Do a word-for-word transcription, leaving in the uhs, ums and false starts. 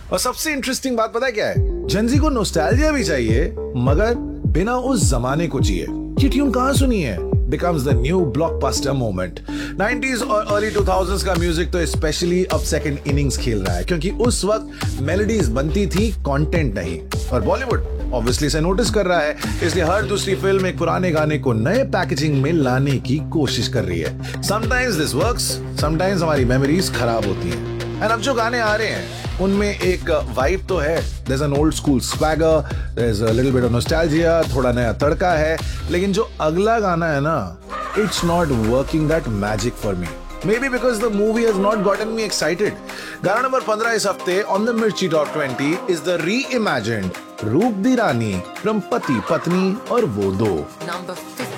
और सबसे इंटरेस्टिंग बात पता है क्या है, जेनजी को नॉस्टैल्जिया भी चाहिए मगर बिना उस जमाने को जिए। ये ट्यून कहां सुनी है? becomes the new blockbuster moment. Nineties और अर्ली टू थाउज़ेंड्स का म्यूजिक तो स्पेशली अब सेकंड इनिंग्स खेल रहा है क्योंकि उस वक्त मेलोडीज बनती थी, कंटेंट नहीं। और बॉलीवुड ऑब्वियसली से नोटिस कर रहा है, इसलिए हर दूसरी फिल्म एक पुराने गाने को नए पैकेजिंग में लाने की कोशिश कर रही है। समटाइम्स दिस वर्क्स, समटाइम्स हमारी मेमोरीज खराब होती हैं। एंड अब जो गाने आ रहे हैं उनमें एक वाइब तो है, there's an old school swagger, there's a little bit of nostalgia, थोड़ा नया तड़का है, लेकिन जो अगला गाना है ना, it's not working that magic for me. Maybe because the movie has not gotten me excited. गाना नंबर पंद्रह इस हफ्ते on the Mirchi Top twenty is the reimagined रूप दी रानी from पति पत्नी और वो दो। Number fifteen.